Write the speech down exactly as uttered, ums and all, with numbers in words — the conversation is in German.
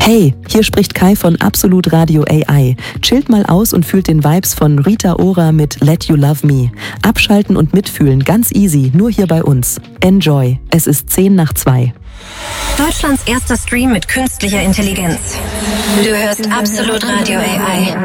Hey, hier spricht Kai von Absolut Radio A I. Chillt mal aus und fühlt den Vibes von Rita Ora mit Let You Love Me. Abschalten und mitfühlen, ganz easy, nur hier bei uns. Enjoy, es ist zehn nach zwei. Deutschlands erster Stream mit künstlicher Intelligenz. Du hörst Absolut Radio A I.